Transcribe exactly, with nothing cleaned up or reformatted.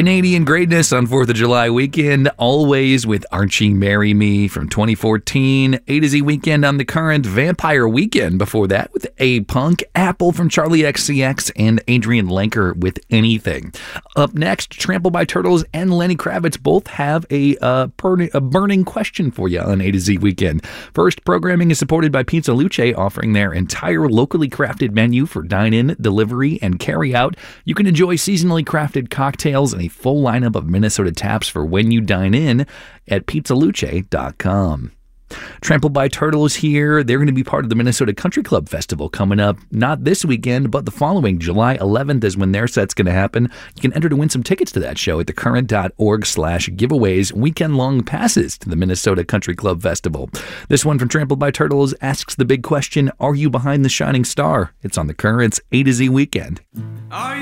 Canadian greatness on fourth of July weekend, always with Archie Marry Me from twenty fourteen, A to Z Weekend on The Current, Vampire Weekend before that with A-Punk, Apple from Charlie X C X, and Adrian Lenker with Anything. Up next, Trampled by Turtles and Lenny Kravitz both have a, uh, burn- a burning question for you on A to Z Weekend. First, programming is supported by Pizza Luce, offering their entire locally crafted menu for dine-in, delivery, and carry-out. You can enjoy seasonally crafted cocktails and a full lineup of Minnesota taps for when you dine in at pizza luce dot com. Trampled by Turtles here. They're going to be part of the Minnesota Country Club Festival coming up, not this weekend, but the following. July eleventh is when their set's going to happen. You can enter to win some tickets to that show at thecurrent.org slash giveaways, weekend-long passes to the Minnesota Country Club Festival. This one from Trampled by Turtles asks the big question, are you behind the shining star? It's on The Current's A to Z Weekend. Are you